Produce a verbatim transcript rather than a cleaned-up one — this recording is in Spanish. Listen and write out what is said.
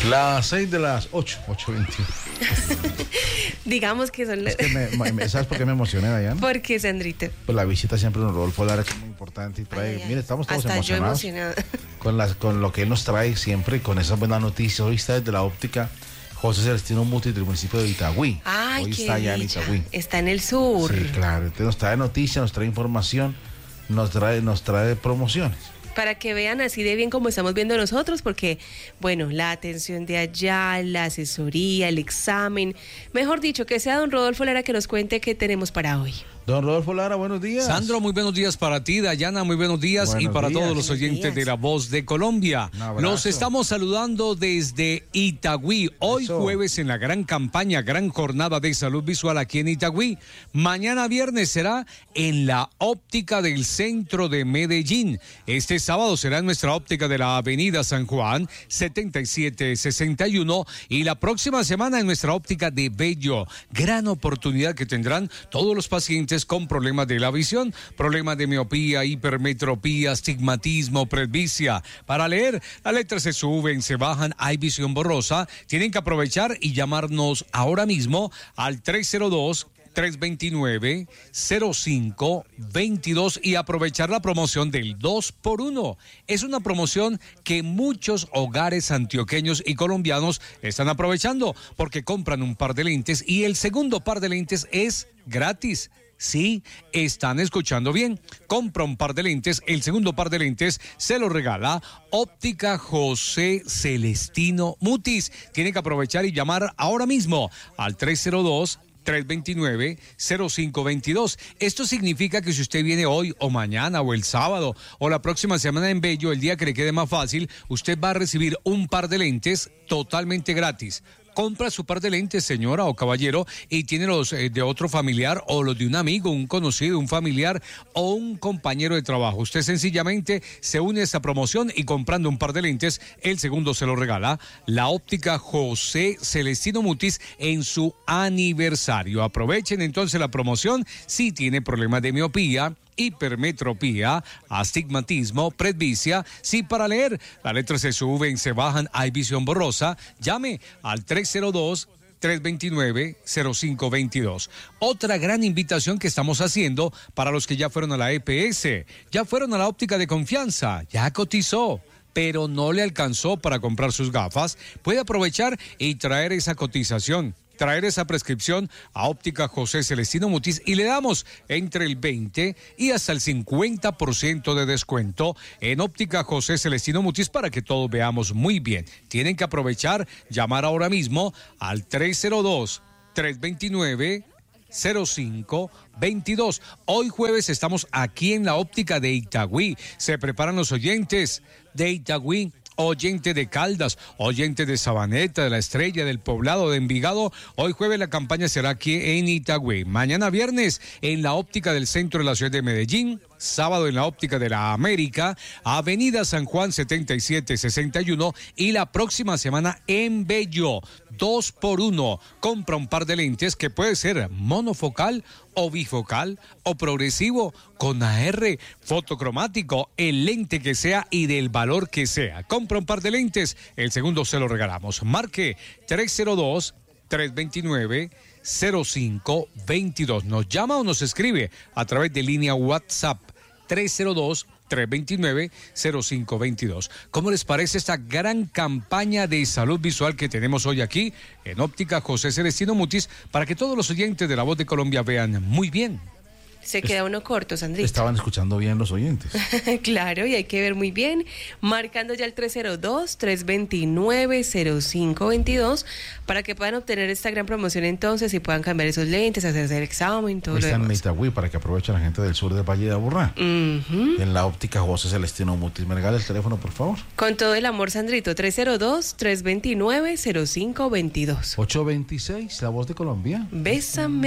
Las seis de las ocho, ocho veintiuno. Digamos que son las... Es que me, me, ¿sabes por qué me emocioné, Diana? ¿Por qué, Sandrito? Pues la visita siempre de don Rodolfo Lara, que es muy importante y trae... Ay, ay, mire, estamos todos hasta emocionados. yo emocionada. Con, las, con lo que él nos trae siempre, con esas buenas noticias. Hoy está desde la óptica José Celestino Mutis del municipio de Itagüí. Ay, Hoy qué está allá en dicha. Itagüí. Está en el sur. Sí, claro. Entonces nos trae noticias, nos trae información, nos trae, nos trae promociones. Para que vean así de bien como estamos viendo nosotros, porque, bueno, la atención de allá, la asesoría, el examen, mejor dicho, que sea don Rodolfo Lara que nos cuente qué tenemos para hoy. Don Rodolfo Lara, buenos días. Sandro, muy buenos días para ti. Dayana, muy buenos días. Buenos y para días. todos los Buenos oyentes días. de La Voz de Colombia. Un abrazo. Los estamos saludando desde Itagüí. Hoy Eso. jueves en la gran campaña, gran jornada de salud visual aquí en Itagüí. Mañana viernes será en la óptica del centro de Medellín. Este sábado será en nuestra óptica de la avenida San Juan, setenta y siete sesenta y uno. Y la próxima semana en nuestra óptica de Bello. Gran oportunidad que tendrán todos los pacientes con problemas de la visión, problemas de miopía, hipermetropía, astigmatismo, presbicia. Para leer, las letras se suben, se bajan, hay visión borrosa. Tienen que aprovechar y llamarnos ahora mismo al tres cero dos, tres dos nueve, cero cinco dos dos y aprovechar la promoción del dos por uno. Es una promoción que muchos hogares antioqueños y colombianos están aprovechando porque compran un par de lentes y el segundo par de lentes es gratis. Sí, están escuchando bien. Compra un par de lentes, el segundo par de lentes se lo regala Óptica José Celestino Mutis. Tiene que aprovechar y llamar ahora mismo al tres cero dos, tres dos nueve, cero cinco dos dos. Esto significa que si usted viene hoy o mañana o el sábado o la próxima semana en Bello, el día que le quede más fácil, usted va a recibir un par de lentes totalmente gratis. Compra su par de lentes, señora o caballero, y tiene los eh, de otro familiar o los de un amigo, un conocido, un familiar o un compañero de trabajo. Usted sencillamente se une a esta promoción y comprando un par de lentes, el segundo se lo regala la óptica José Celestino Mutis en su aniversario. Aprovechen entonces la promoción si tiene problemas de miopía, hipermetropía, astigmatismo, presbicia. Si para leer las letras se suben, se bajan, hay visión borrosa, llame al tres cero dos, tres dos nueve, cero cinco dos dos. Otra gran invitación que estamos haciendo para los que ya fueron a la E P S, ya fueron a la óptica de confianza, ya cotizó, pero no le alcanzó para comprar sus gafas, puede aprovechar y traer esa cotización, traer esa prescripción a Óptica José Celestino Mutis y le damos entre el veinte y hasta el cincuenta por ciento de descuento en Óptica José Celestino Mutis para que todos veamos muy bien. Tienen que aprovechar, llamar ahora mismo al tres cero dos, tres dos nueve, cero cinco dos dos. Hoy jueves estamos aquí en la óptica de Itagüí. Se preparan los oyentes de Itagüí, oyente de Caldas, oyente de Sabaneta, de La Estrella, del Poblado, de Envigado. Hoy jueves la campaña será aquí en Itagüí. Mañana viernes en la óptica del centro de la ciudad de Medellín. Sábado en la óptica de la América, avenida San Juan setenta y siete sesenta y uno y la próxima semana en Bello, dos por uno. Compra un par de lentes que puede ser monofocal o bifocal o progresivo con A R, fotocromático, el lente que sea y del valor que sea. Compra un par de lentes, el segundo se lo regalamos. Marque tres cero dos, tres dos nueve, cero cinco dos dos. Nos llama o nos escribe a través de línea WhatsApp tres cero dos, tres dos nueve, cero cinco dos dos. ¿Cómo les parece esta gran campaña de salud visual que tenemos hoy aquí en Óptica José Celestino Mutis para que todos los oyentes de La Voz de Colombia vean muy bien? Se queda uno corto, Sandrito. Estaban escuchando bien los oyentes. Claro, y hay que ver muy bien, marcando ya el tres cero dos, tres dos nueve, cero cinco dos dos para que puedan obtener esta gran promoción entonces y puedan cambiar esos lentes, hacerse el examen, todo lo Están en demás. Itagüí para que aproveche la gente del sur del Valle de Aburrá. Ujú. En la óptica José Celestino Mutis. ¿Me regala el teléfono, por favor? Con todo el amor, Sandrito, tres cero dos, tres dos nueve, cero cinco dos dos. ocho veintiséis, La Voz de Colombia. Bésame.